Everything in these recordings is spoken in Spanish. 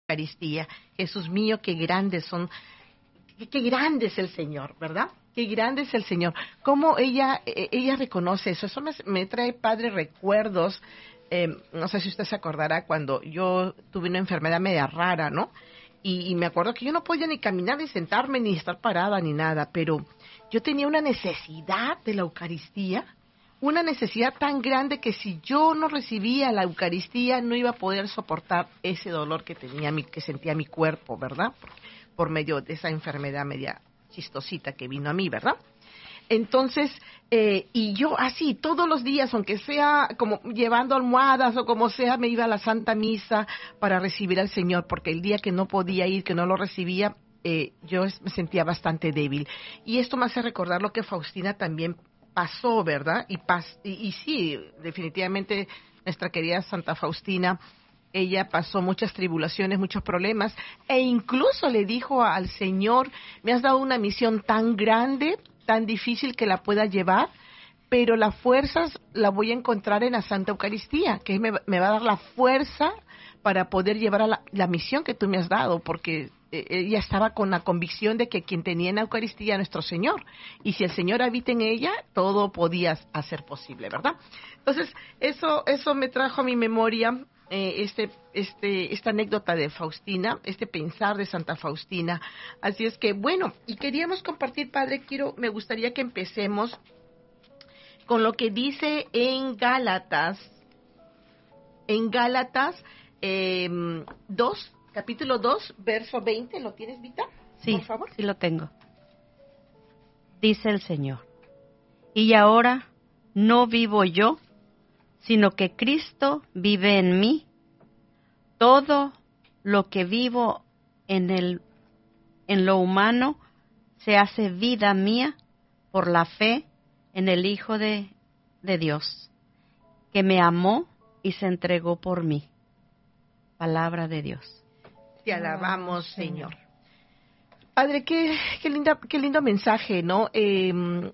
Eucaristía. Jesús mío, qué grandes son, qué grande es el Señor, ¿verdad? Qué grande es el Señor. Cómo ella reconoce eso. Eso me trae, Padre, recuerdos. No sé si usted se acordará cuando yo tuve una enfermedad media rara, ¿no? Y me acuerdo que yo no podía ni caminar, ni sentarme, ni estar parada, ni nada, pero yo tenía una necesidad de la Eucaristía, una necesidad tan grande que si yo no recibía la Eucaristía no iba a poder soportar ese dolor que tenía, que sentía mi cuerpo, ¿verdad? Por medio de esa enfermedad media chistosita que vino a mí, ¿verdad? Entonces, y yo así, todos los días, aunque sea como llevando almohadas o como sea, me iba a la Santa Misa para recibir al Señor, porque el día que no podía ir, que no lo recibía, yo me sentía bastante débil. Y esto me hace recordar lo que Faustina también pasó, ¿verdad? Y sí, definitivamente nuestra querida Santa Faustina, ella pasó muchas tribulaciones, muchos problemas, e incluso le dijo al Señor, me has dado una misión tan grande, tan difícil que la pueda llevar, pero las fuerzas la voy a encontrar en la Santa Eucaristía, que me va a dar la fuerza para poder llevar a la misión que tú me has dado, porque ella estaba con la convicción de que quien tenía en la Eucaristía era nuestro Señor, y si el Señor habita en ella, todo podía hacer posible, ¿verdad? Entonces, eso me trajo a mi memoria esta anécdota de Faustina, este pensar de Santa Faustina. Así es que, bueno, y queríamos compartir, Padre, me gustaría que empecemos con lo que dice en Gálatas 2, capítulo 2, verso 20. ¿Lo tienes, Vita? Sí, por favor. Sí lo tengo. Dice el Señor, y ahora no vivo yo, sino que Cristo vive en mí. Todo lo que vivo en lo humano se hace vida mía por la fe en el Hijo de Dios, que me amó y se entregó por mí. Palabra de Dios. Te alabamos, Señor. Padre, qué lindo mensaje, ¿no? A ver,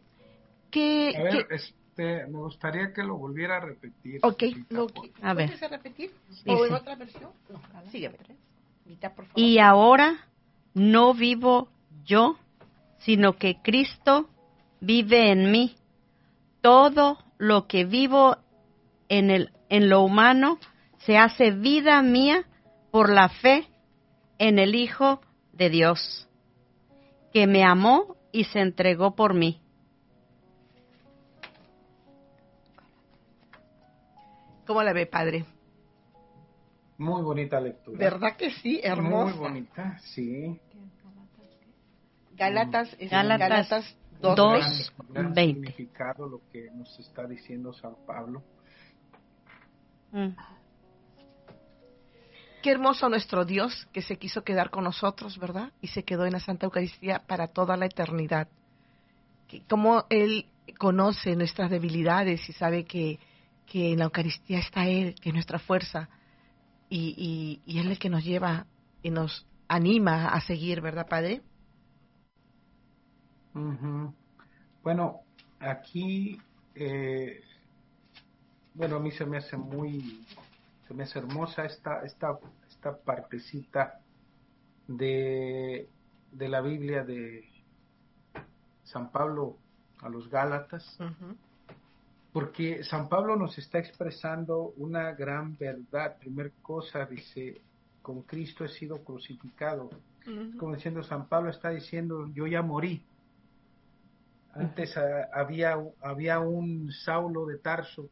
me gustaría que lo volviera a repetir. Ok, a ver. ¿Puedes repetir? Dice, ¿O en otra versión? No, sígueme. Vita, por favor. Y ahora no vivo yo, sino que Cristo vive en mí. Todo lo que vivo en lo humano se hace vida mía por la fe en el Hijo de Dios, que me amó y se entregó por mí. ¿Cómo la ve, Padre? Muy bonita lectura. ¿Verdad que sí? Hermosa. Muy bonita, sí. Gálatas 2:20. Gran significado lo que nos está diciendo San Pablo. Qué hermoso nuestro Dios que se quiso quedar con nosotros, ¿verdad? Y se quedó en la Santa Eucaristía para toda la eternidad. Como Él conoce nuestras debilidades y sabe que en la Eucaristía está Él, que es nuestra fuerza, y Él es el que nos lleva y nos anima a seguir, ¿verdad, Padre? Uh-huh. Bueno, aquí, a mí se me hace hermosa esta partecita de la Biblia de San Pablo a los Gálatas, uh-huh. Porque San Pablo nos está expresando una gran verdad. Primer cosa, dice, con Cristo he sido crucificado. Uh-huh. Como diciendo, San Pablo está diciendo, yo ya morí. Antes había un Saulo de Tarso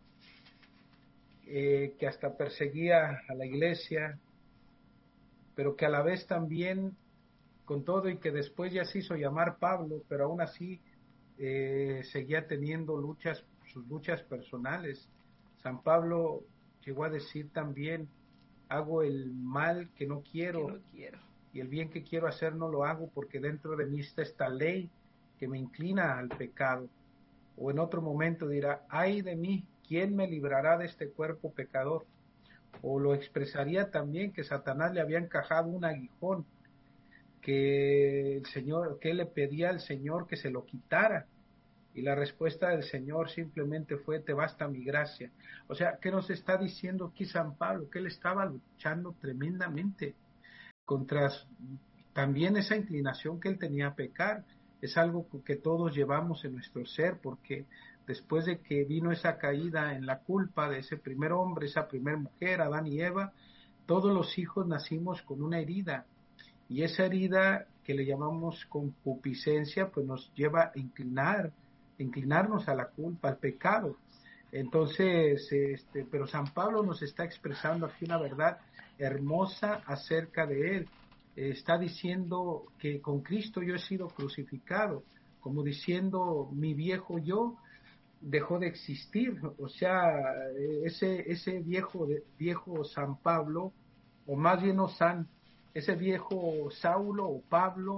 que hasta perseguía a la iglesia, pero que a la vez también, con todo y que después ya se hizo llamar Pablo, pero aún así seguía teniendo sus luchas personales. San Pablo llegó a decir también, hago el mal que no quiero, y el bien que quiero hacer no lo hago, porque dentro de mí está esta ley que me inclina al pecado. O en otro momento dirá, ay de mí, ¿quién me librará de este cuerpo pecador? O lo expresaría también que Satanás le había encajado un aguijón, que él le pedía al Señor que se lo quitara, y la respuesta del Señor simplemente fue, te basta mi gracia. O sea, ¿qué nos está diciendo aquí San Pablo? Que él estaba luchando tremendamente. contra también esa inclinación que él tenía a pecar. Es algo que todos llevamos en nuestro ser, porque después de que vino esa caída en la culpa de ese primer hombre, esa primera mujer, Adán y Eva, todos los hijos nacimos con una herida, y esa herida que le llamamos concupiscencia, pues nos lleva a inclinarnos a la culpa, al pecado. Entonces, pero San Pablo nos está expresando aquí una verdad hermosa acerca de él. Está diciendo que con Cristo yo he sido crucificado, como diciendo mi viejo yo dejó de existir. O sea, ese viejo San Pablo, o más bien no San, ese viejo Saulo o Pablo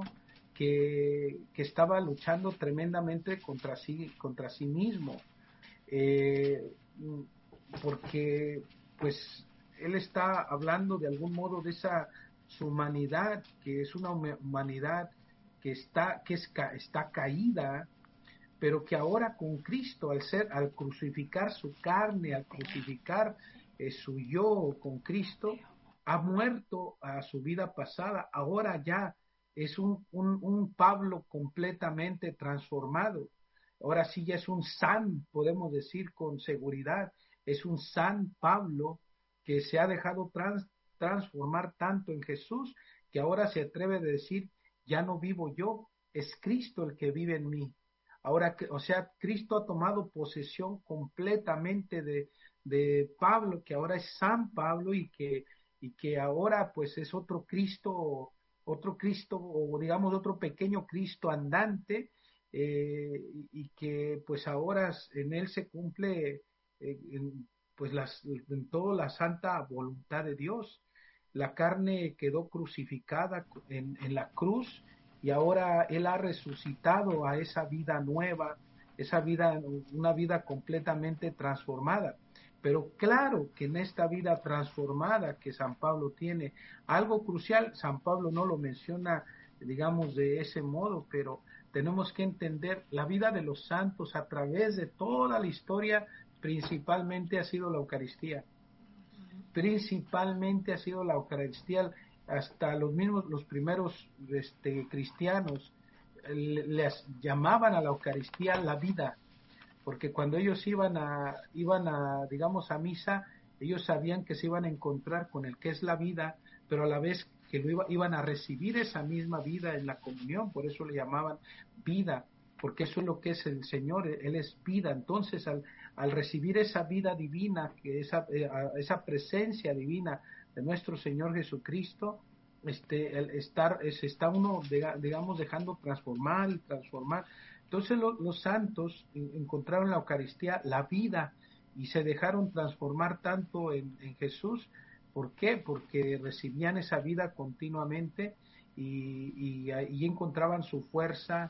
que estaba luchando tremendamente contra sí mismo, eh, porque pues él está hablando de algún modo de esa su humanidad, que es una humanidad está caída, pero que ahora con Cristo, al crucificar su carne, al crucificar su yo con Cristo, ha muerto a su vida pasada, ahora ya es un Pablo completamente transformado. Ahora sí ya es un San, podemos decir con seguridad, es un San Pablo que se ha dejado transformar tanto en Jesús, que ahora se atreve a decir, ya no vivo yo, es Cristo el que vive en mí. Ahora, o sea, Cristo ha tomado posesión completamente de Pablo, que ahora es San Pablo, y que ahora pues es otro Cristo, o digamos otro pequeño Cristo andante, y que pues ahora en él se cumple pues en toda la santa voluntad de Dios. La carne quedó crucificada en la cruz, y ahora él ha resucitado a esa vida nueva, esa vida, una vida completamente transformada. Pero claro que en esta vida transformada que San Pablo tiene, algo crucial, San Pablo no lo menciona, digamos, de ese modo, pero tenemos que entender la vida de los santos a través de toda la historia, principalmente ha sido la Eucaristía. Principalmente ha sido la Eucaristía. Hasta los primeros cristianos les llamaban a la Eucaristía la vida, porque cuando ellos digamos, a misa, ellos sabían que se iban a encontrar con el que es la vida, pero a la vez que iban a recibir esa misma vida en la comunión, por eso le llamaban vida, porque eso es lo que es el Señor, Él es vida. Entonces, al recibir esa vida divina, esa presencia divina de nuestro Señor Jesucristo, se está uno, digamos, dejando transformar y transformar. Entonces los santos encontraron en la Eucaristía la vida y se dejaron transformar tanto en Jesús. ¿Por qué? Porque recibían esa vida continuamente, y ahí encontraban su fuerza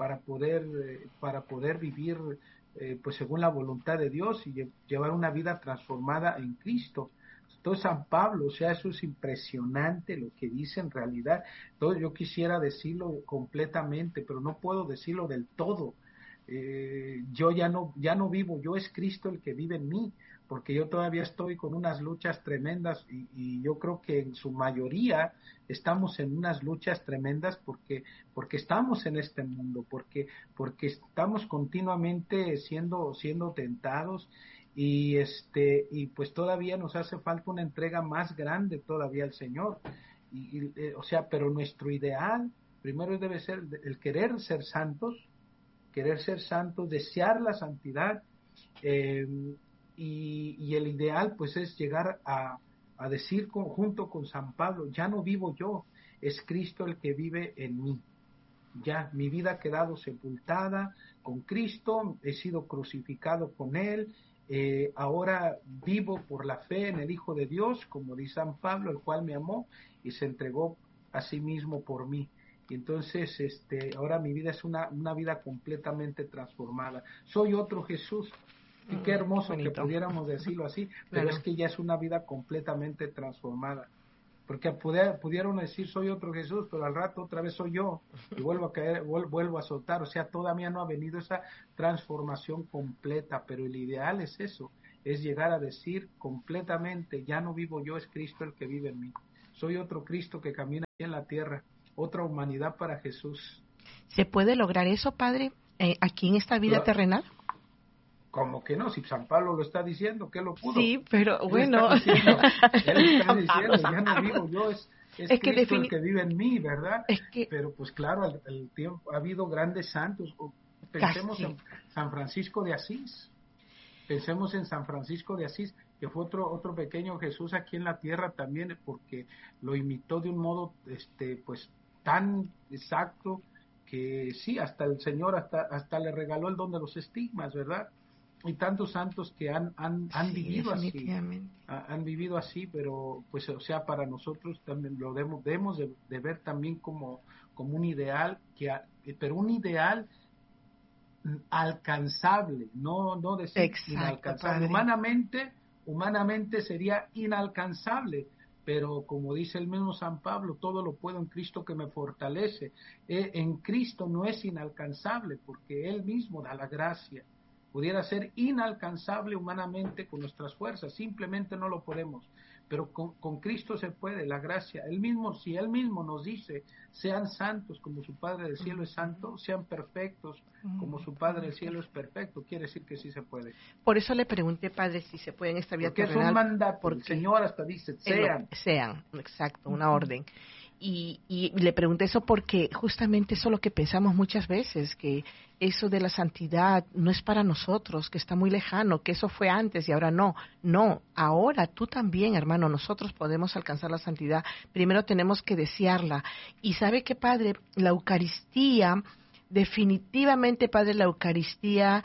para poder vivir pues según la voluntad de Dios, y llevar una vida transformada en Cristo. Entonces San Pablo, o sea, eso es impresionante lo que dice en realidad. Entonces yo quisiera decirlo completamente, pero no puedo decirlo del todo. Yo ya no vivo, yo es Cristo el que vive en mí, porque yo todavía estoy con unas luchas tremendas, y yo creo que en su mayoría estamos en unas luchas tremendas porque estamos en este mundo, porque estamos continuamente siendo tentados, y pues todavía nos hace falta una entrega más grande todavía al Señor. O sea, pero nuestro ideal primero debe ser el querer ser santos, desear la santidad, eh, y el ideal pues es llegar a decir junto con San Pablo, ya no vivo yo, es Cristo el que vive en mí. Ya mi vida ha quedado sepultada con Cristo, he sido crucificado con Él, ahora vivo por la fe en el Hijo de Dios, como dice San Pablo, el cual me amó y se entregó a sí mismo por mí. Y entonces ahora mi vida es una vida completamente transformada. Soy otro Jesús. Y qué hermoso que pudiéramos decirlo así, pero es que ya es una vida completamente transformada. Porque pudieron decir soy otro Jesús, pero al rato otra vez soy yo y vuelvo a caer, vuelvo a soltar. O sea, todavía no ha venido esa transformación completa, pero el ideal es eso, es llegar a decir completamente, ya no vivo yo, es Cristo el que vive en mí. Soy otro Cristo que camina en la tierra, otra humanidad para Jesús. ¿Se puede lograr eso, Padre, aquí en esta vida terrenal? Como que no, si San Pablo lo está diciendo, que lo pudo. Sí, pero Él bueno. él está San Pablo, diciendo, ya no vivo yo, es Cristo el que vive en mí, ¿verdad? Es que pero pues claro, el tiempo, ha habido grandes santos. Pensemos en San Francisco de Asís. Pensemos en San Francisco de Asís, que fue otro pequeño Jesús aquí en la tierra también, porque lo imitó de un modo pues tan exacto que sí, hasta el Señor hasta le regaló el don de los estigmas, ¿verdad? Y tantos santos que han vivido así, han vivido así, pero pues o sea, para nosotros también lo debemos de ver también como un ideal, pero un ideal alcanzable, no decir exacto, inalcanzable. Humanamente sería inalcanzable, pero como dice el mismo San Pablo, todo lo puedo en Cristo que me fortalece. En Cristo no es inalcanzable, porque Él mismo da la gracia. Pudiera ser inalcanzable humanamente con nuestras fuerzas, simplemente no lo podemos, pero con Cristo se puede, la gracia. Si Él mismo nos dice, sean santos como su Padre del cielo es santo, sean perfectos como su Padre del cielo es perfecto, quiere decir que sí se puede. Por eso le pregunté, Padre, si se puede en esta vida terrenal. Porque es un mandato, el Señor hasta dice, sean, exacto, una orden. Y le pregunté eso porque justamente eso es lo que pensamos muchas veces, que eso de la santidad no es para nosotros, que está muy lejano, que eso fue antes y ahora no. No, ahora tú también, hermano, nosotros podemos alcanzar la santidad. Primero tenemos que desearla. Y ¿sabe qué, Padre? La Eucaristía, definitivamente, Padre, la Eucaristía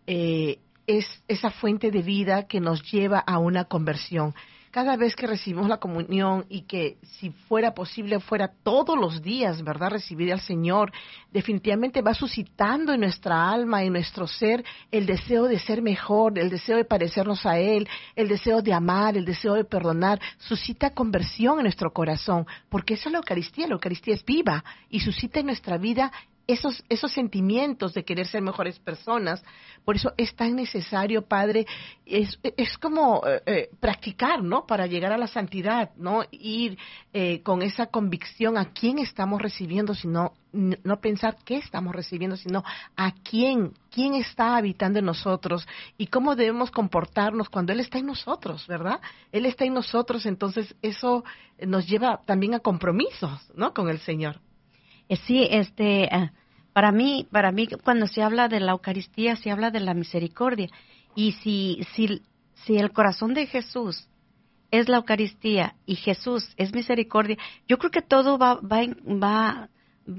es esa fuente de vida que nos lleva a una conversión. Cada vez que recibimos la comunión y que si fuera posible fuera todos los días, ¿verdad?, recibir al Señor, definitivamente va suscitando en nuestra alma, en nuestro ser, el deseo de ser mejor, el deseo de parecernos a Él, el deseo de amar, el deseo de perdonar, suscita conversión en nuestro corazón, porque esa es la Eucaristía es viva y suscita en nuestra vida esos sentimientos de querer ser mejores personas. Por eso es tan necesario, Padre, es como practicar, ¿no?, para llegar a la santidad, ¿no?, ir con esa convicción a quién estamos recibiendo, sino no pensar qué estamos recibiendo, sino a quién está habitando en nosotros y cómo debemos comportarnos cuando Él está en nosotros, ¿verdad? Él está en nosotros, entonces eso nos lleva también a compromisos, ¿no?, con el Señor. Sí, para mí cuando se habla de la Eucaristía se habla de la misericordia, y si el corazón de Jesús es la Eucaristía y Jesús es misericordia, yo creo que todo va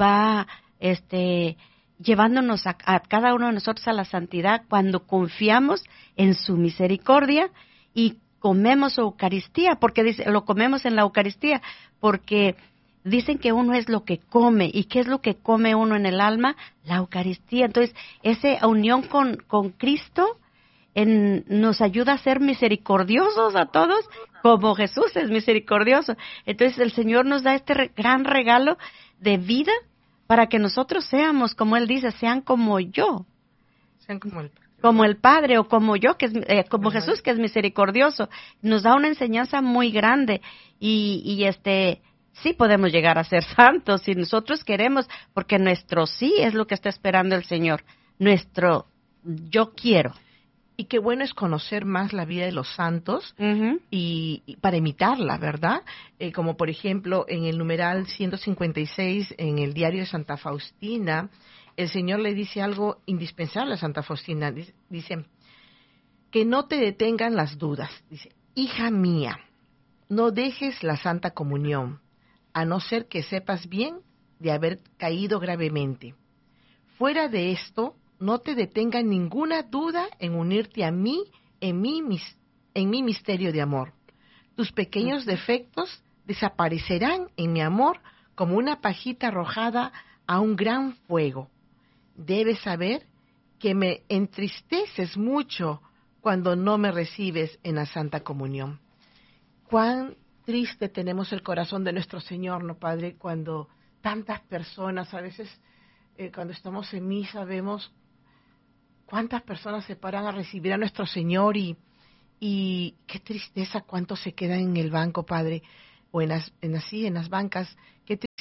llevándonos a cada uno de nosotros a la santidad cuando confiamos en su misericordia y comemos su Eucaristía, porque lo comemos en la Eucaristía, porque dicen que uno es lo que come. ¿Y qué es lo que come uno en el alma? La Eucaristía. Entonces, esa unión con Cristo nos ayuda a ser misericordiosos a todos, como Jesús es misericordioso. Entonces, el Señor nos da este gran regalo de vida para que nosotros seamos, como Él dice, sean como yo. Sean como el Padre, o como yo, que es como Jesús, que es misericordioso. Nos da una enseñanza muy grande y sí podemos llegar a ser santos si nosotros queremos, porque nuestro sí es lo que está esperando el Señor. Nuestro yo quiero. Y qué bueno es conocer más la vida de los santos y para imitarla, ¿verdad? Como por ejemplo en el numeral 156 en el diario de Santa Faustina, el Señor le dice algo indispensable a Santa Faustina. Dice, que no te detengan las dudas. Dice, hija mía, no dejes la Santa Comunión, a no ser que sepas bien de haber caído gravemente. Fuera de esto, no te detenga ninguna duda en unirte a mí en mi misterio de amor. Tus pequeños defectos desaparecerán en mi amor como una pajita arrojada a un gran fuego. Debes saber que me entristeces mucho cuando no me recibes en la Santa Comunión. Cuán triste tenemos el corazón de nuestro Señor, ¿no, Padre? Cuando tantas personas, a veces cuando estamos en misa, vemos cuántas personas se paran a recibir a nuestro Señor y qué tristeza cuántos se quedan en el banco, Padre, o en las bancas. Qué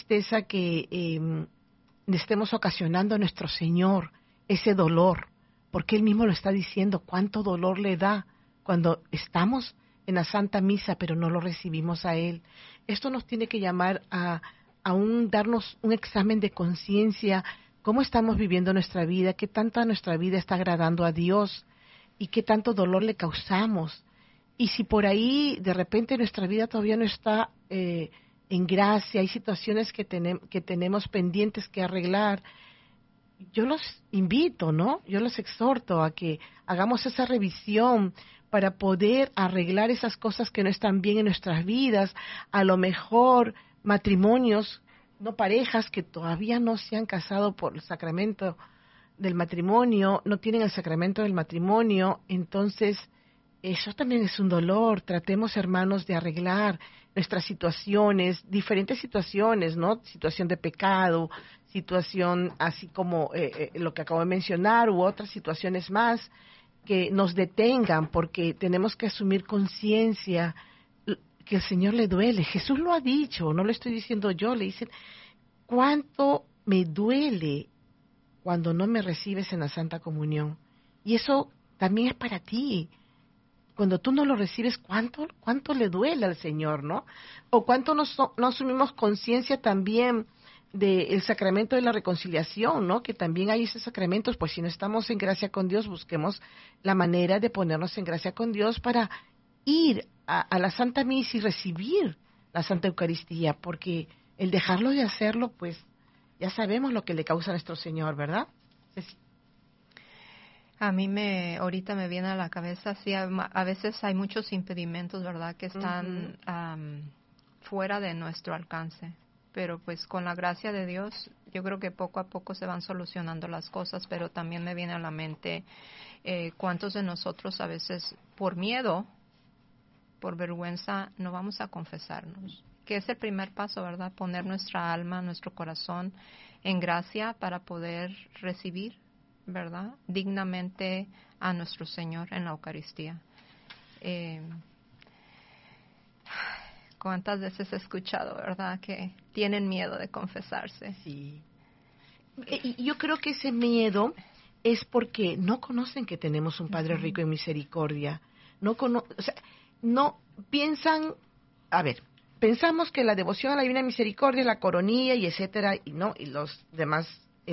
tristeza que le estemos ocasionando a nuestro Señor ese dolor, porque Él mismo lo está diciendo, cuánto dolor le da cuando estamos en la Santa Misa, pero no lo recibimos a Él. Esto nos tiene que llamar a darnos un examen de conciencia, cómo estamos viviendo nuestra vida, qué tanta nuestra vida está agradando a Dios y qué tanto dolor le causamos. Y si por ahí de repente nuestra vida todavía no está en gracia, hay situaciones que tenemos pendientes que arreglar, yo los invito, ¿no? Yo los exhorto a que hagamos esa revisión para poder arreglar esas cosas que no están bien en nuestras vidas. A lo mejor matrimonios, no parejas que todavía no se han casado por el sacramento del matrimonio, no tienen el sacramento del matrimonio, entonces eso también es un dolor. Tratemos, hermanos, de arreglar nuestras situaciones, diferentes situaciones, ¿no? Situación de pecado, situación así como lo que acabo de mencionar, u otras situaciones más que nos detengan, porque tenemos que asumir conciencia que el Señor le duele. Jesús lo ha dicho, no lo estoy diciendo yo, le dicen, ¿cuánto me duele cuando no me recibes en la Santa Comunión? Y eso también es para ti. Cuando tú no lo recibes, ¿cuánto le duele al Señor, no? O cuánto no asumimos conciencia también del sacramento de la reconciliación, ¿no? Que también hay esos sacramentos, pues si no estamos en gracia con Dios, busquemos la manera de ponernos en gracia con Dios para ir a la Santa Misa y recibir la Santa Eucaristía, porque el dejarlo de hacerlo, pues ya sabemos lo que le causa a nuestro Señor, ¿verdad? A mí ahorita me viene a la cabeza, sí, a veces hay muchos impedimentos, ¿verdad?, que están fuera de nuestro alcance. Pero pues con la gracia de Dios, yo creo que poco a poco se van solucionando las cosas, pero también me viene a la mente cuántos de nosotros a veces por miedo, por vergüenza, no vamos a confesarnos. Que es el primer paso, ¿verdad?, poner nuestra alma, nuestro corazón en gracia para poder recibir, ¿verdad?, dignamente a nuestro Señor en la Eucaristía. ¿Cuántas veces he escuchado, verdad, que tienen miedo de confesarse? Sí. Y yo creo que ese miedo es porque no conocen que tenemos un Padre rico en misericordia. No piensan, pensamos que la devoción a la Divina Misericordia, la coronilla y etcétera, y los demás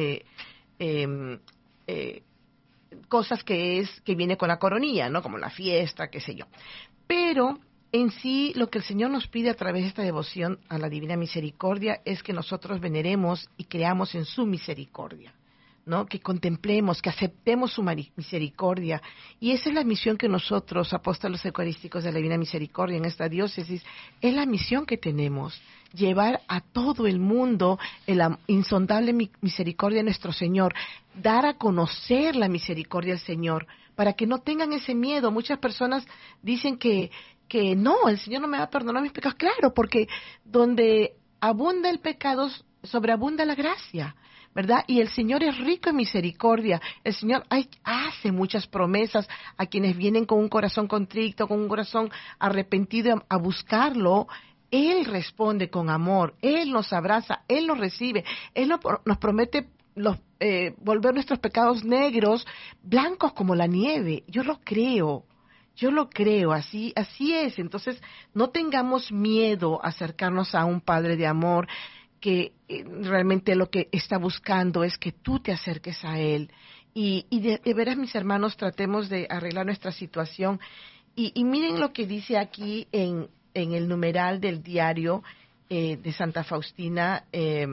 cosas que viene con la coronilla, ¿no? Como la fiesta, qué sé yo. Pero en sí, lo que el Señor nos pide a través de esta devoción a la Divina Misericordia es que nosotros veneremos y creamos en su misericordia, ¿no? Que contemplemos, que aceptemos su misericordia. Y esa es la misión que nosotros, apóstoles eucarísticos de la Divina Misericordia en esta diócesis, es la misión que tenemos, llevar a todo el mundo la insondable misericordia de nuestro Señor, dar a conocer la misericordia del Señor, para que no tengan ese miedo. Muchas personas dicen que no, el Señor no me va a perdonar mis pecados. Claro, porque donde abunda el pecado, sobreabunda la gracia, ¿verdad? Y el Señor es rico en misericordia. El Señor hace muchas promesas a quienes vienen con un corazón contrito, con un corazón arrepentido a buscarlo. Él responde con amor, Él nos abraza, Él nos recibe, Él nos promete volver nuestros pecados negros, blancos como la nieve. Yo lo creo, así es. Entonces, no tengamos miedo a acercarnos a un Padre de amor que realmente lo que está buscando es que tú te acerques a Él. Y de veras, mis hermanos, tratemos de arreglar nuestra situación. Y miren lo que dice aquí en el numeral del diario de Santa Faustina.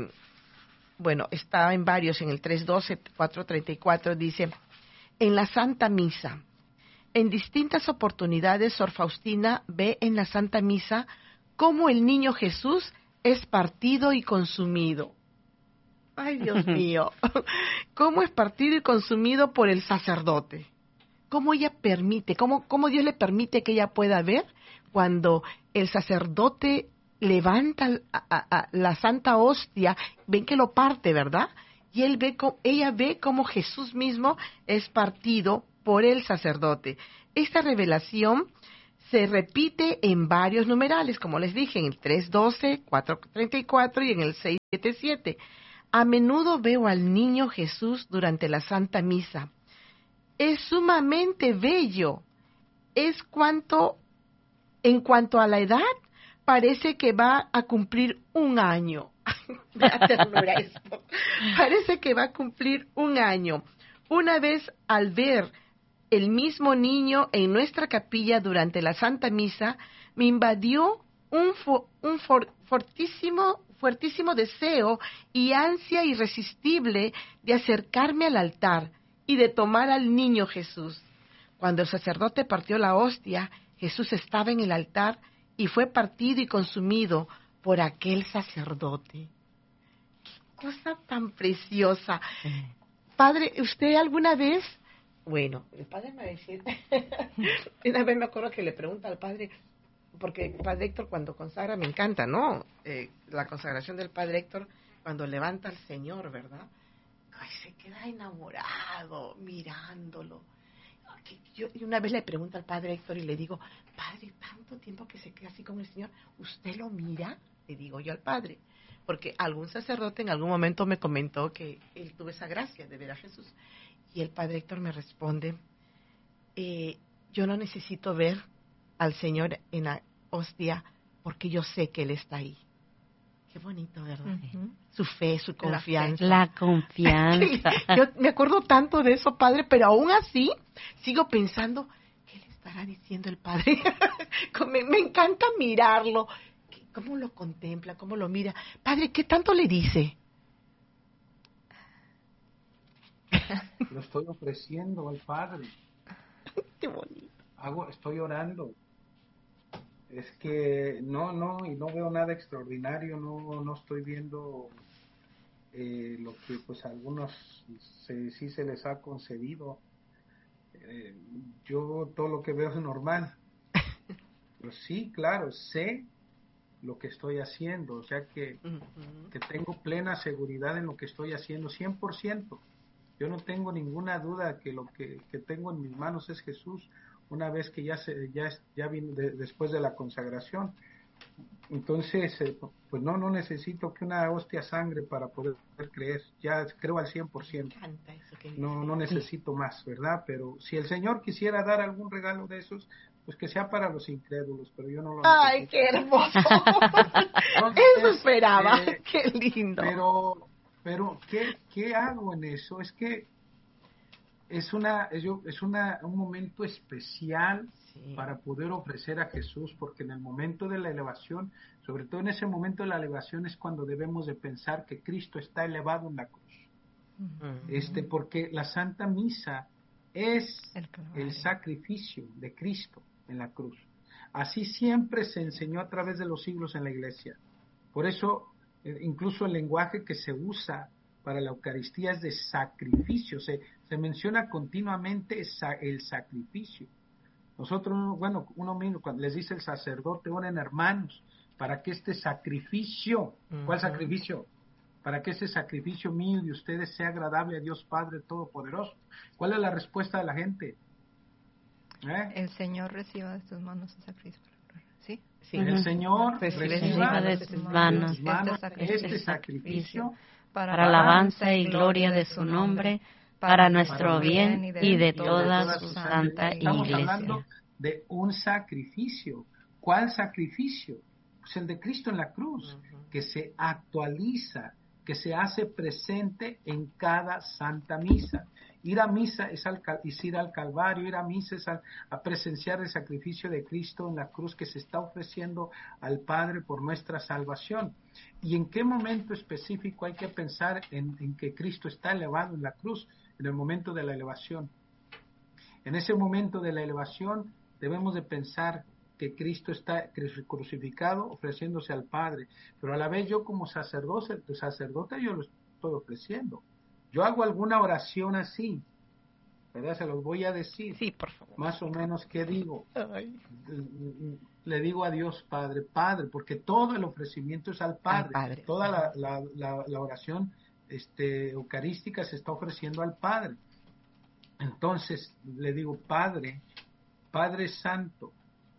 Está en varios, en el 312, 434, dice, en la Santa Misa, en distintas oportunidades, Sor Faustina ve en la Santa Misa cómo el niño Jesús es partido y consumido. Ay, Dios mío, cómo es partido y consumido por el sacerdote. Cómo ella permite, cómo Dios le permite que ella pueda ver cuando el sacerdote levanta a la Santa Hostia, ven que lo parte, ¿verdad? Y ella ve cómo Jesús mismo es partido por el sacerdote. Esta revelación se repite en varios numerales, como les dije, en el 3:12, 4:34 y en el 6:77. A menudo veo al niño Jesús durante la Santa Misa. Es sumamente bello. En cuanto a la edad, parece que va a cumplir 1 año. Me da ternura esto. Parece que va a cumplir 1 año. Una vez al ver el mismo niño en nuestra capilla durante la Santa Misa, me invadió un fuertísimo deseo y ansia irresistible de acercarme al altar y de tomar al niño Jesús. Cuando el sacerdote partió la hostia, Jesús estaba en el altar y fue partido y consumido por aquel sacerdote. ¡Qué cosa tan preciosa! Padre, ¿usted alguna vez? Bueno, el padre me va a decir, una vez me acuerdo que le pregunta al padre, porque el padre Héctor cuando consagra, me encanta, ¿no? La consagración del padre Héctor, cuando levanta al Señor, ¿verdad? Ay, se queda enamorado, mirándolo. Y una vez le pregunto al padre Héctor y le digo, padre, tanto tiempo que se queda así con el Señor, ¿usted lo mira? Le digo yo al padre, porque algún sacerdote en algún momento me comentó que él tuvo esa gracia de ver a Jesús. Y el padre Héctor me responde, yo no necesito ver al Señor en la hostia porque yo sé que Él está ahí. Qué bonito, ¿verdad? Uh-huh. Su fe, su confianza. La confianza. Yo me acuerdo tanto de eso, padre, pero aún así sigo pensando, ¿qué le estará diciendo el padre? me encanta mirarlo. ¿Cómo lo contempla? ¿Cómo lo mira? Padre, ¿qué tanto le dice? Lo estoy ofreciendo al Padre. Qué bonito. Estoy orando. Es que no, y no veo nada extraordinario, no estoy viendo lo que pues a algunos sí se les ha concedido. Yo todo lo que veo es normal. Pero sí, claro, sé lo que estoy haciendo, o sea que tengo plena seguridad en lo que estoy haciendo, 100%. Yo no tengo ninguna duda que lo que tengo en mis manos es Jesús, una vez que ya vino después de la consagración. Entonces, pues no necesito que una hostia sangre para poder creer, ya creo al 100%. No necesito más, ¿verdad? Pero si el Señor quisiera dar algún regalo de esos, pues que sea para los incrédulos, pero yo no lo necesito. ¡Ay, qué hermoso! Entonces, eso esperaba, qué lindo. Pero ¿qué hago en eso? Es que es un momento especial, sí, para poder ofrecer a Jesús, porque en el momento de la elevación, sobre todo en ese momento de la elevación, es cuando debemos de pensar que Cristo está elevado en la cruz. Uh-huh. Porque la Santa Misa es el sacrificio de Cristo en la cruz. Así siempre se enseñó a través de los siglos en la Iglesia. Por eso, incluso el lenguaje que se usa para la Eucaristía es de sacrificio, se menciona continuamente el sacrificio. Nosotros, bueno, uno mismo, cuando les dice el sacerdote, oren hermanos, para que este sacrificio, ¿cuál sacrificio? Para que ese sacrificio mío y de ustedes sea agradable a Dios Padre Todopoderoso. ¿Cuál es la respuesta de la gente? El Señor reciba de tus manos el sacrificio. ¿Sí? Sí. El Señor reciba de tus manos este sacrificio para alabanza y gloria de su nombre, para nuestro bien y de toda su santa Iglesia. Estamos hablando de un sacrificio. ¿Cuál sacrificio? Pues el de Cristo en la cruz, que se actualiza, que se hace presente en cada Santa Misa. Ir a misa es ir al Calvario, ir a misa es a presenciar el sacrificio de Cristo en la cruz que se está ofreciendo al Padre por nuestra salvación. ¿Y en qué momento específico hay que pensar en que Cristo está elevado en la cruz? En el momento de la elevación. En ese momento de la elevación debemos de pensar que Cristo está crucificado ofreciéndose al Padre, pero a la vez yo como sacerdote yo lo estoy ofreciendo. Yo hago alguna oración así, ¿verdad? Se los voy a decir. Sí, por favor. Más o menos, ¿qué digo? Ay. Le digo a Dios Padre, porque todo el ofrecimiento es al Padre. Toda la oración eucarística se está ofreciendo al Padre. Entonces le digo, Padre Santo,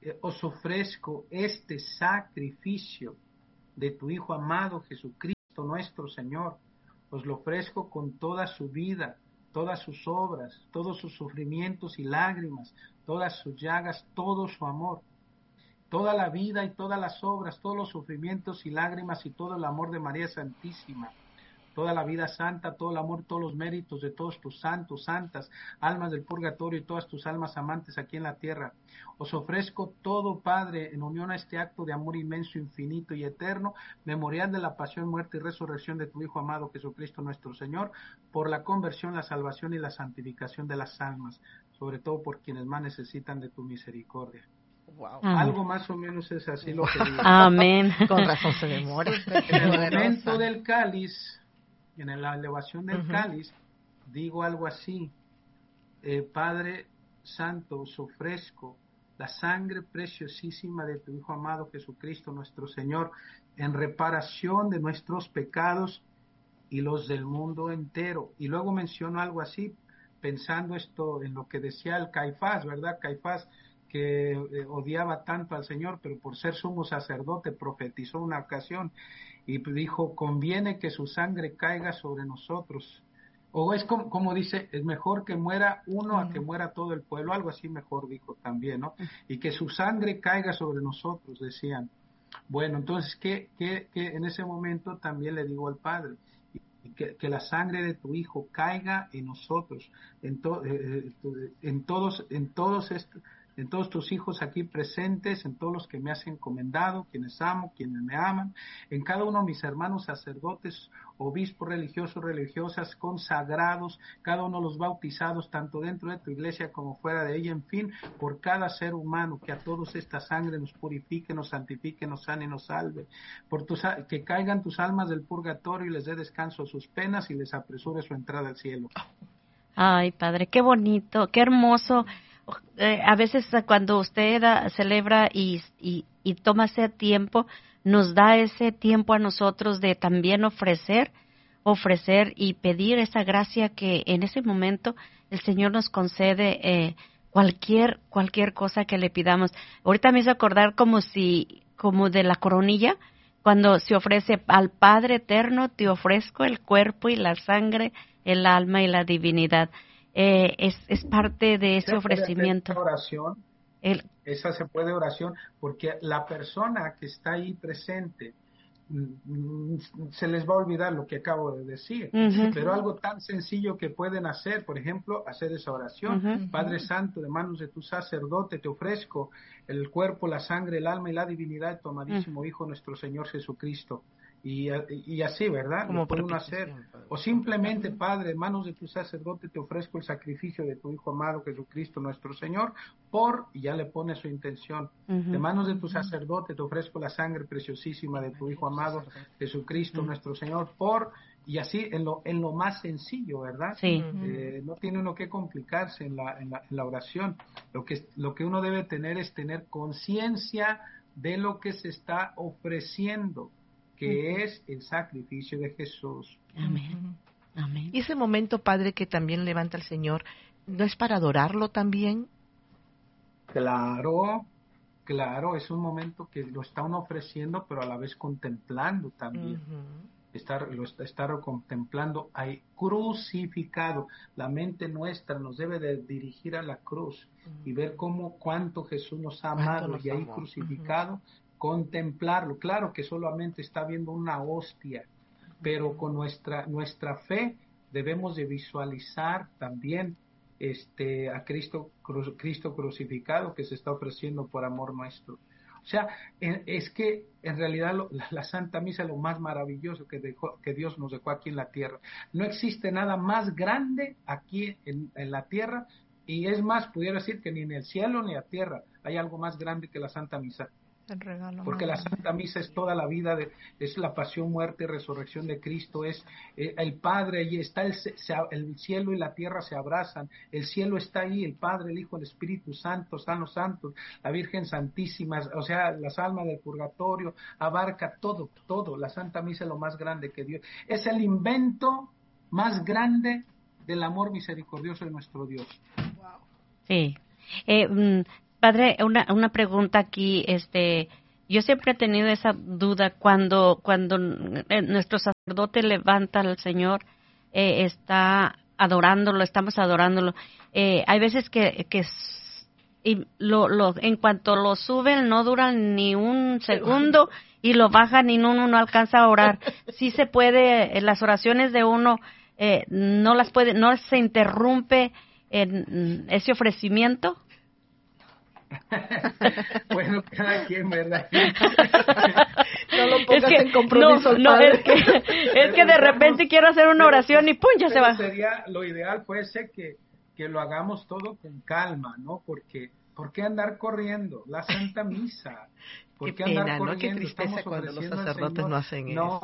os ofrezco este sacrificio de tu Hijo amado Jesucristo nuestro Señor. Os lo ofrezco con toda su vida, todas sus obras, todos sus sufrimientos y lágrimas, todas sus llagas, todo su amor, toda la vida y todas las obras, todos los sufrimientos y lágrimas y todo el amor de María Santísima, toda la vida santa, todo el amor, todos los méritos de todos tus santos, santas, almas del purgatorio y todas tus almas amantes aquí en la tierra. Os ofrezco todo, Padre, en unión a este acto de amor inmenso, infinito y eterno, memorial de la pasión, muerte y resurrección de tu Hijo amado Jesucristo nuestro Señor, por la conversión, la salvación y la santificación de las almas, sobre todo por quienes más necesitan de tu misericordia. Wow. Algo más o menos es así lo que digo. Amén. Con razón se demora. En el momento del cáliz, en la elevación del cáliz, digo algo así: Padre Santo, os ofrezco la sangre preciosísima de tu Hijo amado Jesucristo nuestro Señor, en reparación de nuestros pecados y los del mundo entero. Y luego menciono algo así, pensando esto en lo que decía el Caifás, ¿verdad? Caifás, que odiaba tanto al Señor, pero por ser sumo sacerdote profetizó una ocasión y dijo: conviene que su sangre caiga sobre nosotros. O es como dice, es mejor que muera uno a que muera todo el pueblo, algo así mejor dijo también, ¿no? Y que su sangre caiga sobre nosotros, decían. Bueno, entonces, que en ese momento también le digo al Padre, que la sangre de tu Hijo caiga en nosotros, en todos tus hijos aquí presentes, en todos los que me has encomendado, quienes amo, quienes me aman, en cada uno de mis hermanos sacerdotes, obispos religiosos, religiosas, consagrados, cada uno de los bautizados, tanto dentro de tu iglesia como fuera de ella, en fin, por cada ser humano, que a todos esta sangre nos purifique, nos santifique, nos sane y nos salve, que caigan tus almas del purgatorio y les dé descanso a sus penas y les apresure su entrada al cielo. Ay, Padre, qué bonito, qué hermoso. A veces cuando usted celebra y toma ese tiempo, nos da ese tiempo a nosotros de también ofrecer y pedir esa gracia que en ese momento el Señor nos concede, cualquier cosa que le pidamos. Ahorita me hizo acordar como de la coronilla, cuando se ofrece al Padre eterno, te ofrezco el cuerpo y la sangre, el alma y la divinidad. Es parte de ese ofrecimiento. Esa se puede oración, porque la persona que está ahí presente se les va a olvidar lo que acabo de decir, pero algo tan sencillo que pueden hacer, por ejemplo, hacer esa oración: Padre Santo, de manos de tu sacerdote te ofrezco el cuerpo, la sangre, el alma y la divinidad de tu amadísimo Hijo nuestro Señor Jesucristo. Y así, ¿verdad? Como lo puede uno hacer. O simplemente, Padre, en manos de tu sacerdote te ofrezco el sacrificio de tu Hijo amado Jesucristo nuestro Señor, y ya le pone su intención. De manos de tu sacerdote te ofrezco la sangre preciosísima de tu Hijo amado Jesucristo nuestro Señor, y así en lo más sencillo, ¿verdad? Sí. No tiene uno que complicarse en la oración. Lo que uno debe tener es tener conciencia de lo que se está ofreciendo, que es el sacrificio de Jesús. Amén. Amén. Y ese momento, Padre, que también levanta el Señor, ¿no es para adorarlo también? Claro, es un momento que lo está uno ofreciendo, pero a la vez contemplando también. Estar contemplando ahí crucificado. La mente nuestra nos debe de dirigir a la cruz y ver cuánto Jesús nos ha amado, y ahí crucificado, contemplarlo. Claro que solamente está viendo una hostia, pero con nuestra fe debemos de visualizar también a Cristo crucificado, que se está ofreciendo por amor nuestro. O sea, es que en realidad la Santa Misa es lo más maravilloso que Dios nos dejó aquí en la tierra. No existe nada más grande aquí en la tierra, y es más, pudiera decir que ni en el cielo ni en la tierra hay algo más grande que la Santa Misa. El regalo, porque la Santa Misa es toda la vida, es la pasión, muerte y resurrección de Cristo, es el Padre, allí está el cielo y la tierra se abrazan, el cielo está ahí, el Padre, el Hijo, el Espíritu Santo, están los santos, la Virgen Santísima, o sea, las almas del purgatorio, abarca todo, la Santa Misa es lo más grande que Dios, es el invento más grande del amor misericordioso de nuestro Dios. Sí. Padre, una pregunta aquí, yo siempre he tenido esa duda cuando nuestro sacerdote levanta al Señor, está adorándolo, estamos adorándolo. Hay veces que y en cuanto lo suben no duran ni un segundo y lo bajan y uno no alcanza a orar. Sí se puede, las oraciones de uno no se interrumpe en ese ofrecimiento. Bueno, cada quien, ¿verdad? No lo pongas en compromiso. No, es que de repente quiero hacer una oración y ¡pum! Ya se va. Sería lo ideal, puede ser que lo hagamos todo con calma, ¿no? Porque ¿por qué andar corriendo? La Santa Misa. ¿Por qué andar corriendo? ¿No? Qué tristeza cuando los sacerdotes no hacen eso.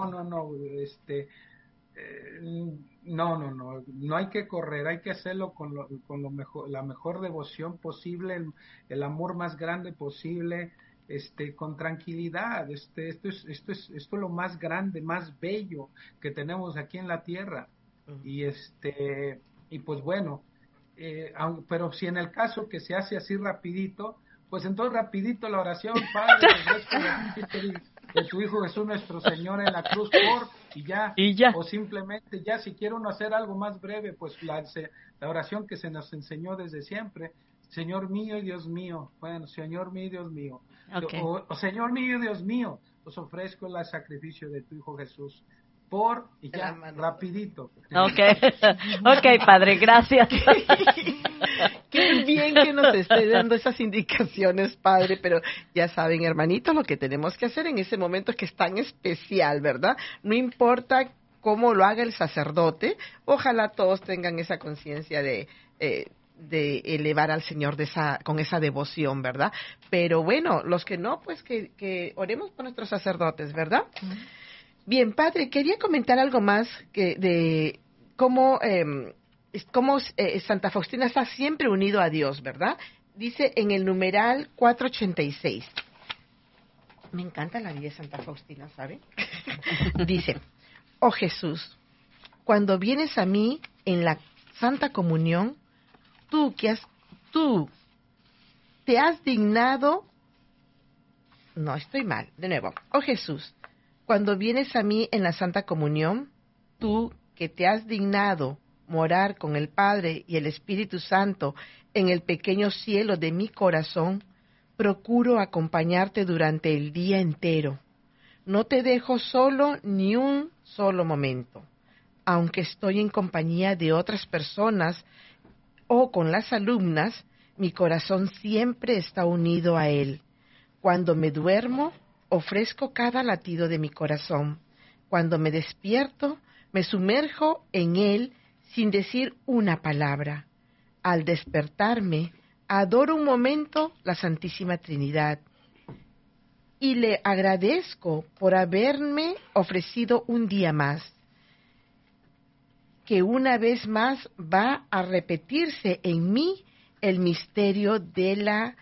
No hay que correr, hay que hacerlo con lo mejor, la mejor devoción posible, el amor más grande posible, con tranquilidad. Esto es lo más grande, más bello que tenemos aquí en la tierra. Y pues bueno, pero si en el caso que se hace así rapidito, pues entonces rapidito la oración, Padre, de tu Hijo Jesús nuestro Señor en la cruz y ya, o simplemente ya si quiere uno hacer algo más breve, pues la oración que se nos enseñó desde siempre, Señor mío y Dios mío, bueno, Señor mío y Dios mío, okay. o Señor mío y Dios mío, os ofrezco el sacrificio de tu Hijo Jesús, y ya, rapidito. Okay, Padre, gracias. Qué bien que nos esté dando esas indicaciones, Padre, pero ya saben, hermanitos, lo que tenemos que hacer en ese momento que es tan especial, ¿verdad? No importa cómo lo haga el sacerdote, ojalá todos tengan esa conciencia de elevar al Señor con esa devoción, ¿verdad? Pero bueno, los que no, pues que oremos por nuestros sacerdotes, ¿verdad? Bien, Padre, quería comentar algo más de cómo Santa Faustina está siempre unido a Dios, ¿verdad? Dice en el numeral 486. Me encanta la vida de Santa Faustina, ¿sabe? Dice, oh Jesús, cuando vienes a mí en la Santa Comunión, tú te has dignado... No, estoy mal, de nuevo. Oh Jesús, cuando vienes a mí en la Santa Comunión, tú que te has dignado morar con el Padre y el Espíritu Santo en el pequeño cielo de mi corazón, procuro acompañarte durante el día entero. No te dejo solo ni un solo momento. Aunque estoy en compañía de otras personas o con las alumnas, mi corazón siempre está unido a Él. Cuando me duermo, ofrezco cada latido de mi corazón. Cuando me despierto, me sumerjo en Él sin decir una palabra. Al despertarme, adoro un momento la Santísima Trinidad y le agradezco por haberme ofrecido un día más, que una vez más va a repetirse en mí el misterio de la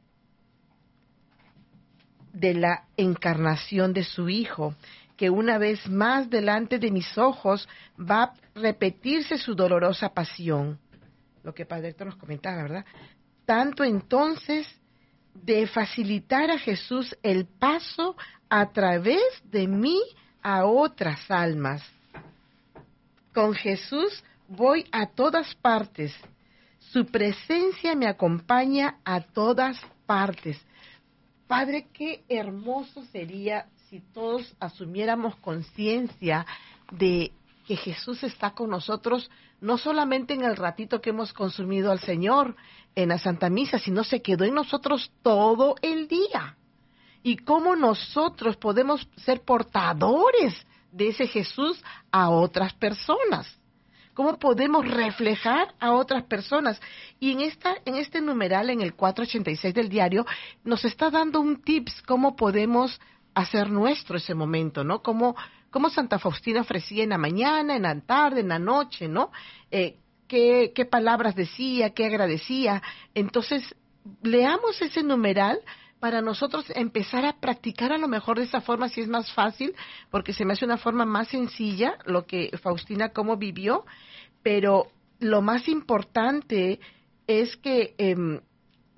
encarnación de su Hijo, que una vez más delante de mis ojos va a repetirse su dolorosa pasión. Lo que Padre Héctor nos comentaba, ¿verdad? Tanto entonces de facilitar a Jesús el paso a través de mí a otras almas. Con Jesús voy a todas partes. Su presencia me acompaña a todas partes. Padre, qué hermoso sería si todos asumiéramos conciencia de que Jesús está con nosotros, no solamente en el ratito que hemos consumido al Señor en la Santa Misa, sino se quedó en nosotros todo el día. Y cómo nosotros podemos ser portadores de ese Jesús a otras personas. ¿Cómo podemos reflejar a otras personas? Y en este numeral, en el 486 del diario, nos está dando un tips cómo podemos hacer nuestro ese momento, ¿no? Cómo Santa Faustina ofrecía en la mañana, en la tarde, en la noche, ¿no? Qué palabras decía, qué agradecía. Entonces, leamos ese numeral para nosotros empezar a practicar a lo mejor de esa forma, si es más fácil, porque se me hace una forma más sencilla lo que Faustina cómo vivió, pero lo más importante es que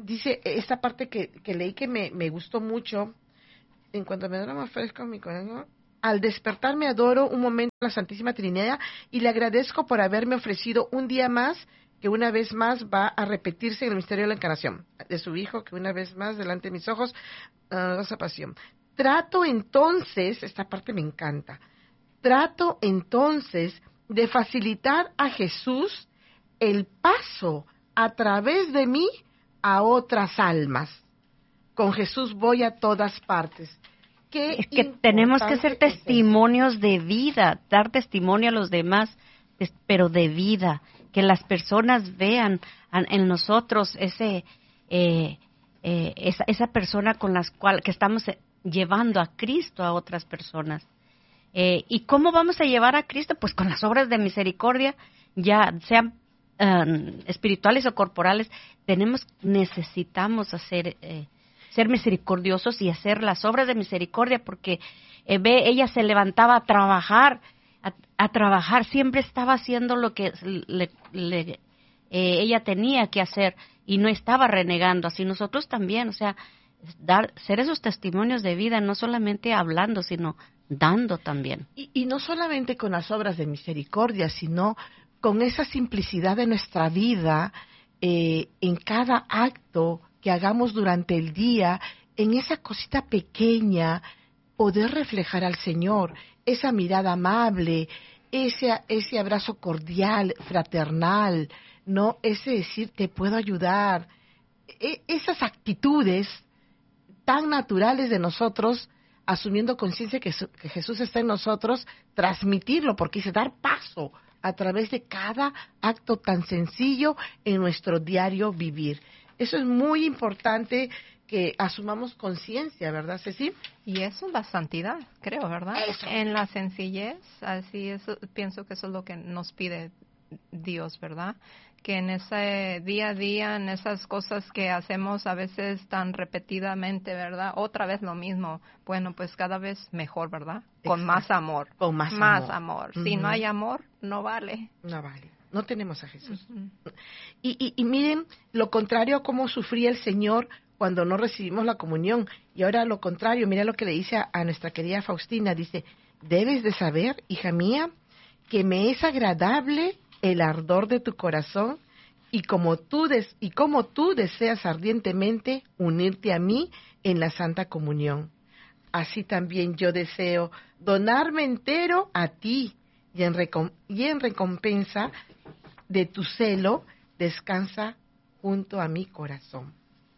dice esta parte que leí que me gustó mucho. En cuanto me duermo fresco mi corazón, al despertar me adoro un momento a la Santísima Trinidad y le agradezco por haberme ofrecido un día más que una vez más va a repetirse en el misterio de la encarnación de su Hijo, que una vez más delante de mis ojos esa pasión. Trato entonces, esta parte me encanta, trato entonces de facilitar a Jesús el paso a través de mí a otras almas. Con Jesús voy a todas partes. Es que tenemos que ser testimonios de vida, dar testimonio a los demás, pero de vida, que las personas vean en nosotros esa persona con las cual que estamos llevando a Cristo a otras personas. ¿Y cómo vamos a llevar a Cristo? Pues con las obras de misericordia, ya sean espirituales o corporales, necesitamos ser misericordiosos y hacer las obras de misericordia, porque ella se levantaba a trabajar, siempre estaba haciendo lo que ella tenía que hacer y no estaba renegando. Así nosotros también, o sea, ser esos testimonios de vida, no solamente hablando, sino dando también. Y no solamente con las obras de misericordia, sino con esa simplicidad de nuestra vida, en cada acto que hagamos durante el día, en esa cosita pequeña, poder reflejar al Señor, esa mirada amable, ese abrazo cordial, fraternal, ¿no? Ese decir, te puedo ayudar, esas actitudes tan naturales de nosotros, asumiendo conciencia que Jesús está en nosotros, transmitirlo, porque dice, dar paso a través de cada acto tan sencillo en nuestro diario vivir. Eso es muy importante que asumamos conciencia, ¿verdad, Ceci? Y eso es la santidad, creo, ¿verdad? Eso. En la sencillez, así eso, pienso que eso es lo que nos pide Dios, ¿verdad? Que en ese día a día, en esas cosas que hacemos a veces tan repetidamente, ¿verdad? Otra vez lo mismo. Bueno, pues cada vez mejor, ¿verdad? Con Exacto. más amor. Con más amor. Uh-huh. Si no hay amor, no vale. No vale. No tenemos a Jesús. Uh-huh. Y miren lo contrario a cómo sufría el Señor cuando no recibimos la comunión. Y ahora lo contrario, mira lo que le dice a nuestra querida Faustina. Dice, debes de saber, hija mía, que me es agradable el ardor de tu corazón y como tú deseas ardientemente unirte a mí en la Santa Comunión. Así también yo deseo donarme entero a ti y en recompensa de tu celo descansa junto a mi corazón.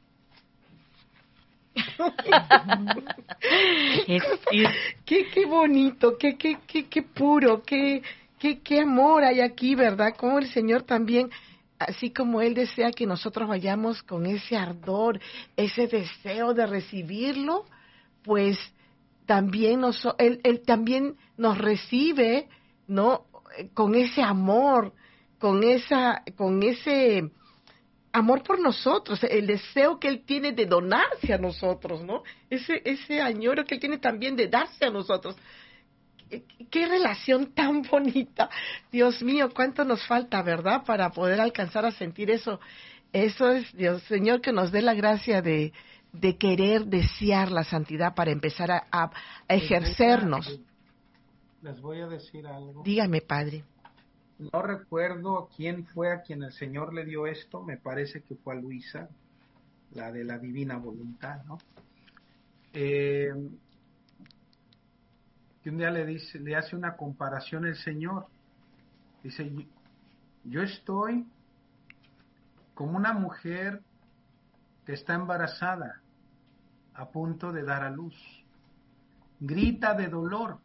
Qué bonito, qué puro, qué amor hay aquí, ¿verdad? Como el Señor también, así como Él desea que nosotros vayamos con ese ardor, ese deseo de recibirlo, pues también Él también nos recibe, ¿no? Con ese amor, con ese amor por nosotros, el deseo que Él tiene de donarse a nosotros, ¿no? Ese añoro que Él tiene también de darse a nosotros. Qué relación tan bonita. Dios mío, cuánto nos falta, ¿verdad? Para poder alcanzar a sentir eso. Eso es, Dios, Señor, que nos dé la gracia de querer desear la santidad para empezar a ejercernos. Les voy a decir algo. Dígame, Padre. No recuerdo quién fue a quien el Señor le dio esto, me parece que fue a Luisa, la de la divina voluntad, ¿no? Que un día le hace una comparación el Señor. Dice, yo estoy como una mujer que está embarazada, a punto de dar a luz. Grita de dolor.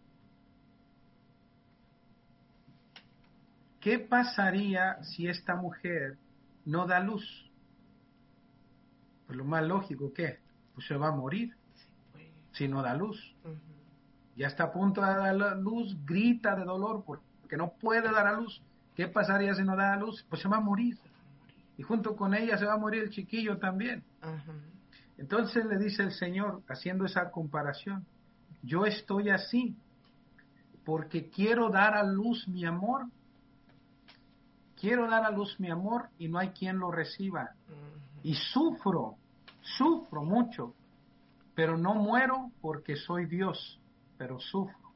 ¿Qué pasaría si esta mujer no da luz? Pues lo más lógico, ¿qué? Pues se va a morir si no da luz. Ya está a punto de dar a luz, grita de dolor porque no puede dar a luz. ¿Qué pasaría si no da a luz? Pues se va a morir. Y junto con ella se va a morir el chiquillo también. Entonces le dice el Señor, haciendo esa comparación, yo estoy así porque quiero dar a luz mi amor. Quiero dar a luz mi amor y no hay quien lo reciba. y sufro mucho, pero no muero porque soy Dios, pero sufro.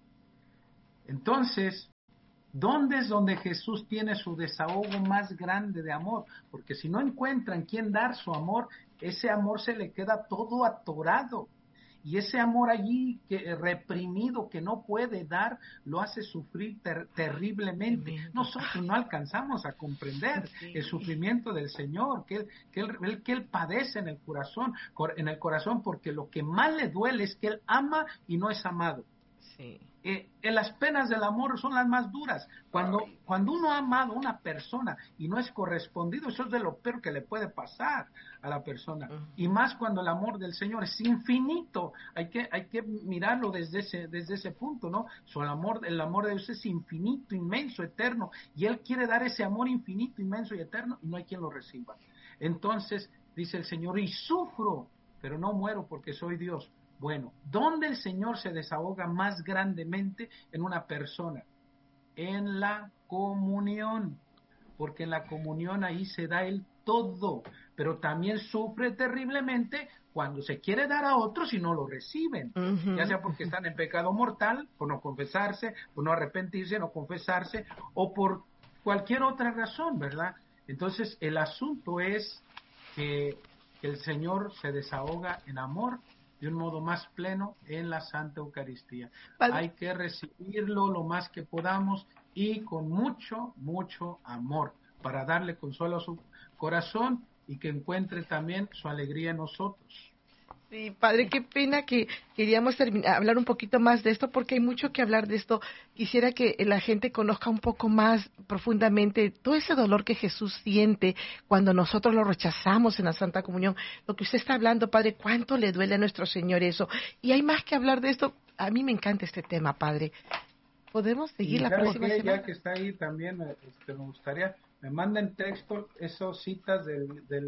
Entonces, ¿dónde es donde Jesús tiene su desahogo más grande de amor? Porque si no encuentran quién dar su amor, ese amor se le queda todo atorado. Y ese amor allí reprimido que no puede dar, lo hace sufrir terriblemente. Nosotros no alcanzamos a comprender el sufrimiento del Señor, que él padece en el corazón, porque lo que más le duele es que Él ama y no es amado. Sí. Las penas del amor son las más duras. Cuando uno ha amado a una persona y no es correspondido, eso es de lo peor que le puede pasar a la persona. Y más cuando el amor del Señor es infinito. Hay que mirarlo desde ese punto, ¿no? El amor de Dios es infinito, inmenso, eterno. Y Él quiere dar ese amor infinito, inmenso y eterno, y no hay quien lo reciba. Entonces, dice el Señor, y sufro, pero no muero porque soy Dios. Bueno, ¿dónde el Señor se desahoga más grandemente en una persona? En la comunión, porque en la comunión ahí se da el todo, pero también sufre terriblemente cuando se quiere dar a otros y no lo reciben, ya sea porque están en pecado mortal, por no confesarse, por no arrepentirse, no confesarse, o por cualquier otra razón, ¿verdad? Entonces, el asunto es que el Señor se desahoga en amor de un modo más pleno en la Santa Eucaristía. Padre, hay que recibirlo lo más que podamos y con mucho, mucho amor para darle consuelo a su corazón y que encuentre también su alegría en nosotros. Sí, Padre, qué pena que queríamos hablar un poquito más de esto porque hay mucho que hablar de esto. Quisiera que la gente conozca un poco más profundamente todo ese dolor que Jesús siente cuando nosotros lo rechazamos en la Santa Comunión. Lo que usted está hablando, Padre, cuánto le duele a nuestro Señor eso. Y hay más que hablar de esto. A mí me encanta este tema, Padre. ¿Podemos seguir la próxima semana? Ya que está ahí también, me gustaría, me manden texto, esas citas del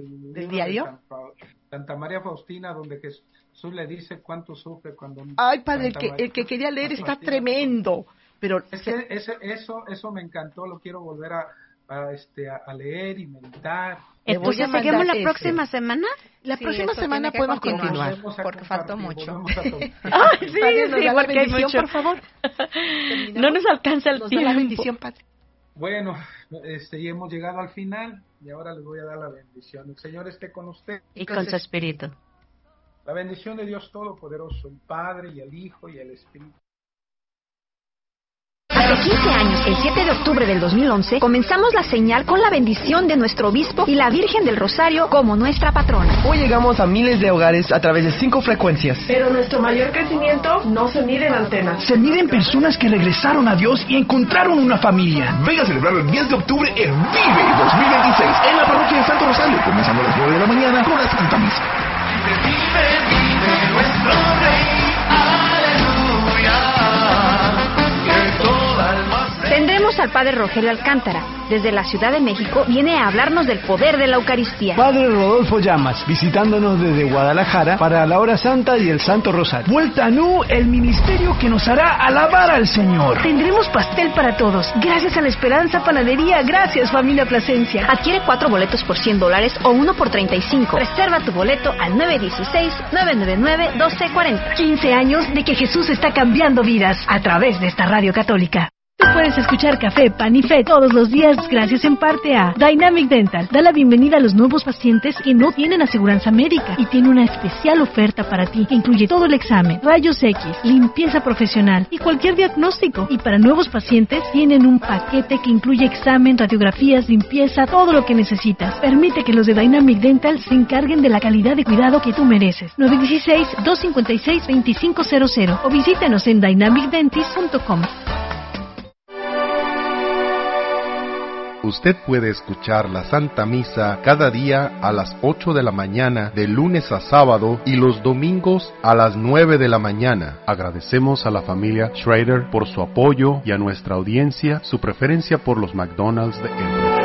diario de Santa María Faustina, donde Jesús le dice cuánto sufre cuando... Ay, Padre, el que quería leer está tremendo, pero... Es que eso me encantó, lo quiero volver a leer y meditar. Entonces, ¿seguimos la próxima semana? La próxima semana podemos continuar. Porque faltó mucho. Ay, sí, porque hay mucho. Por favor. No nos alcanza el tiempo. Da la bendición, Padre. Bueno, ya hemos llegado al final y ahora les voy a dar la bendición. El Señor esté con usted. Y con su Espíritu. La bendición de Dios Todopoderoso, el Padre y el Hijo y el Espíritu. Hace 15 años, el 7 de octubre del 2011, comenzamos la señal con la bendición de nuestro obispo y la Virgen del Rosario como nuestra patrona. Hoy llegamos a miles de hogares a través de 5 frecuencias. Pero nuestro mayor crecimiento no se mide en antenas. Se mide en personas que regresaron a Dios y encontraron una familia. Venga a celebrarlo el 10 de octubre en Vive 2026 en la parroquia de Santo Rosario, comenzando a las 9 de la mañana con la Santa Misa. Vive nuestro Rey, aleluya. Tendremos al Padre Rogelio Alcántara. Desde la Ciudad de México viene a hablarnos del poder de la Eucaristía. Padre Rodolfo Llamas, visitándonos desde Guadalajara para la Hora Santa y el Santo Rosario. Vuelta Nu, el ministerio que nos hará alabar al Señor. Tendremos pastel para todos. Gracias a la Esperanza Panadería. Gracias, familia Plasencia. Adquiere 4 boletos por $100 o 1 por $35. Reserva tu boleto al 916-999-1240. 15 años de que Jesús está cambiando vidas a través de esta radio católica. Tú puedes escuchar Café, Pan y Fe todos los días gracias en parte a Dynamic Dental. Da la bienvenida a los nuevos pacientes que no tienen aseguranza médica y tiene una especial oferta para ti que incluye todo el examen, rayos X, limpieza profesional y cualquier diagnóstico. Y para nuevos pacientes tienen un paquete que incluye examen, radiografías, limpieza, todo lo que necesitas. Permite que los de Dynamic Dental se encarguen de la calidad de cuidado que tú mereces. 916-256-2500 o visítanos en dynamicdentist.com. Usted puede escuchar la Santa Misa cada día a las 8 de la mañana, de lunes a sábado, y los domingos a las 9 de la mañana. Agradecemos a la familia Schrader por su apoyo y a nuestra audiencia su preferencia por los McDonald's de Embry.